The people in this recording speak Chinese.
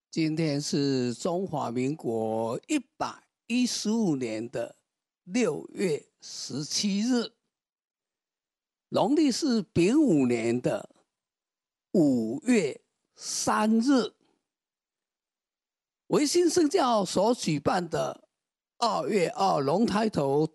今天是中华民国115年的6月17日，农历是丙午年的5月3日。维新圣教所举办的2月2龙抬头